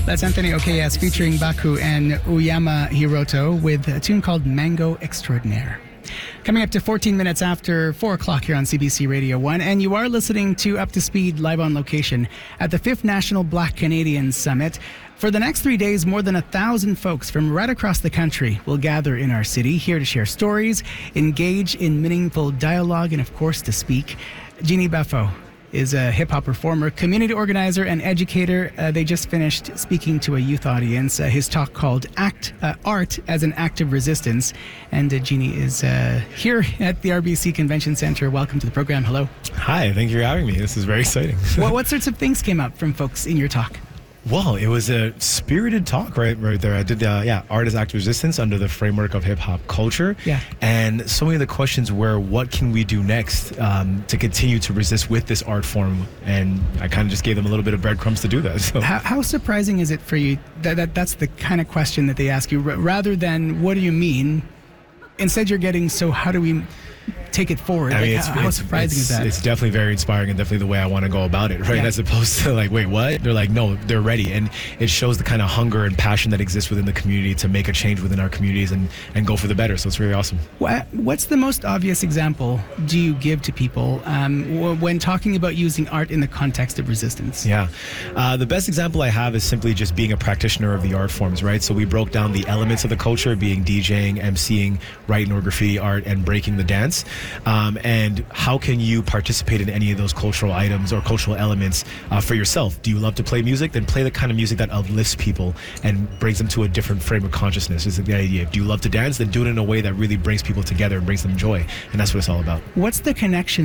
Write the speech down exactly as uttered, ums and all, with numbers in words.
That's Anthony Okeyas featuring Baku and Uyama Hiroto with a tune called Mango Extraordinaire. Coming up to fourteen minutes after four o'clock here on C B C Radio one, and you are listening to Up to Speed live on location at the fifth National Black Canadians Summit. For the next three days, more than a thousand folks from right across the country will gather in our city, here to share stories, engage in meaningful dialogue, and of course to speak. Jeannie Bafo is a hip-hop performer, community organizer, and educator. Uh, they just finished speaking to a youth audience. Uh, his talk called Act uh, Art as an Act of Resistance. And uh, Jeannie is uh, here at the R B C Convention Center. Welcome to the program. Hello. Hi, thank you for having me. This is very exciting. what, what sorts of things came up from folks in your talk? Well, it was a spirited talk right right there. I did, uh, yeah, art as act of resistance under the framework of hip-hop culture. Yeah. And so many of the questions were, what can we do next um, to continue to resist with this art form? And I kind of just gave them a little bit of breadcrumbs to do that. So. How, how surprising is it for you that, that that's the kind of question that they ask you, r- rather than, what do you mean? Instead, you're getting, so how do we take it forward? I mean, like, it's, how, how it's, surprising it's, is that? It's definitely very inspiring and definitely the way I want to go about it, right? Yeah. As opposed to like, wait, what? They're like, no, they're ready. And it shows the kind of hunger and passion that exists within the community to make a change within our communities and, and go for the better. So it's really awesome. What, what's the most obvious example do you give to people um, w- when talking about using art in the context of resistance? Yeah. Uh, the best example I have is simply just being a practitioner of the art forms, right? So we broke down the elements of the culture, being DJing, emceeing, writing or graffiti art, and breaking the dance. Um, and how can you participate in any of those cultural items or cultural elements uh, for yourself? Do you love to play music? Then play the kind of music that uplifts people and brings them to a different frame of consciousness is the idea. Do you love to dance? Then do it in a way that really brings people together and brings them joy. And that's what it's all about. What's the connection